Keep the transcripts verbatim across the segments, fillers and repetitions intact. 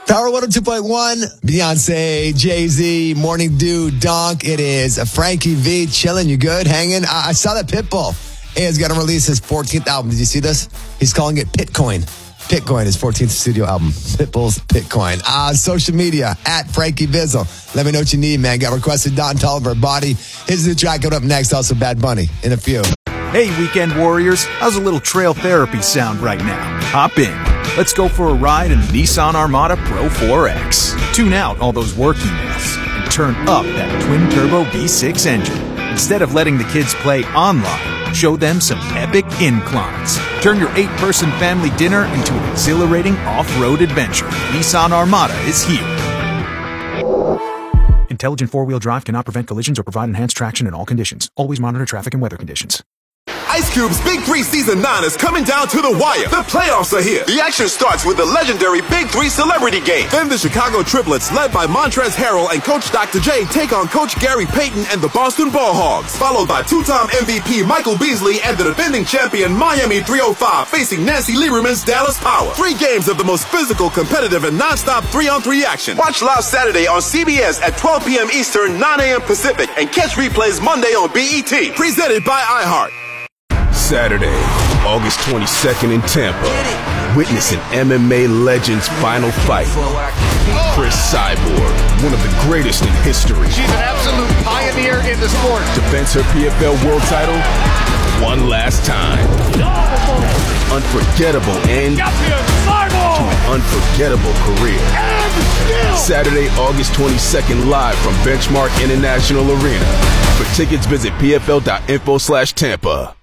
Power one oh two point one, Beyonce, Jay-Z, Morning Dew, Donk. It is Frankie V, chilling. You good? Hanging? I, I saw that Pitbull is going to release his fourteenth album. Did you see this? He's calling it Pitcoin. Pitcoin, his fourteenth studio album. Pitbull's Pitcoin. Uh, social media, at Frankie Bizzle. Let me know what you need, man. Got requested Don Toliver, Body. His new track coming up next. Also Bad Bunny in a few. Hey, weekend warriors. How's a little trail therapy sound right now? Hop in. Let's go for a ride in the Nissan Armada Pro four X. Tune out all those work emails and turn up that twin-turbo V six engine. Instead of letting the kids play online, show them some epic inclines. Turn your eight-person family dinner into an exhilarating off-road adventure. Nissan Armada is here. Intelligent four-wheel drive cannot prevent collisions or provide enhanced traction in all conditions. Always monitor traffic and weather conditions. Ice Cube's Big Three Season nine is coming down to the wire. The playoffs are here. The action starts with the legendary Big Three Celebrity Game. Then the Chicago Triplets, led by Montrezl Harrell and Coach Doctor J, take on Coach Gary Payton and the Boston Ball Hogs. Followed by two-time M V P Michael Beasley and the defending champion Miami three oh five facing Nancy Lieberman's Dallas Power. Three games of the most physical, competitive, and non-stop three-on-three action. Watch live Saturday on C B S at twelve p.m. Eastern, nine a.m. Pacific, and catch replays Monday on B E T. Presented by iHeart. Saturday, August twenty-second in Tampa. Witness an M M A legend's final fight. Chris Cyborg, one of the greatest in history. She's an absolute pioneer in the sport. Defends her P F L world title one last time. Unforgettable end to an unforgettable career. Saturday, August twenty-second, live from Benchmark International Arena. For tickets, visit pfl.info slash Tampa.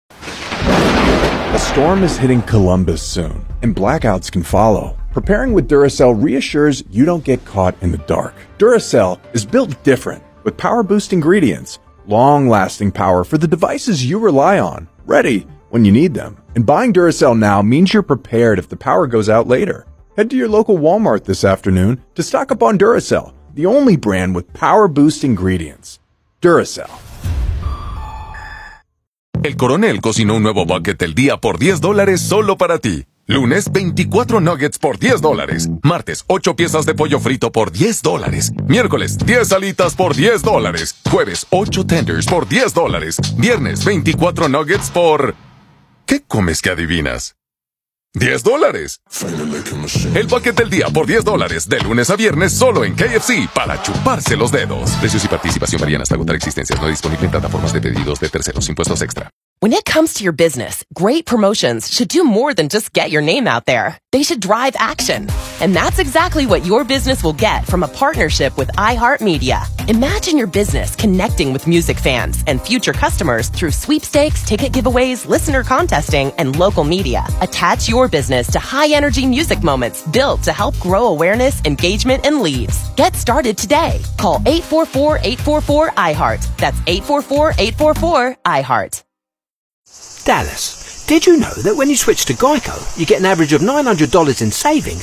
A storm is hitting Columbus soon, and blackouts can follow. Preparing with Duracell reassures you don't get caught in the dark. Duracell is built different, with power-boost ingredients, long-lasting power for the devices you rely on, ready when you need them. And buying Duracell now means you're prepared if the power goes out later. Head to your local Walmart this afternoon to stock up on Duracell, the only brand with power-boost ingredients. Duracell. El Coronel cocinó un nuevo bucket del día por diez dólares solo para ti. Lunes, veinticuatro nuggets por diez dólares. Martes, ocho piezas de pollo frito por diez dólares. Miércoles, diez alitas por diez dólares. Jueves, ocho tenders por diez dólares. Viernes, veinticuatro nuggets por... ¿Qué comes que adivinas? diez dólares. El bucket del día por diez dólares. De lunes a viernes solo en K F C para chuparse los dedos. Precios y participación varían hasta agotar existencias. No disponible en plataformas de pedidos de terceros. Impuestos extra. When it comes to your business, great promotions should do more than just get your name out there. They should drive action. And that's exactly what your business will get from a partnership with iHeartMedia. Imagine your business connecting with music fans and future customers through sweepstakes, ticket giveaways, listener contesting, and local media. Attach your business to high-energy music moments built to help grow awareness, engagement, and leads. Get started today. Call eight four four, eight four four, I heart. That's eight four four, eight four four, I heart. Dallas, did you know that when you switch to Geico, you get an average of nine hundred dollars in savings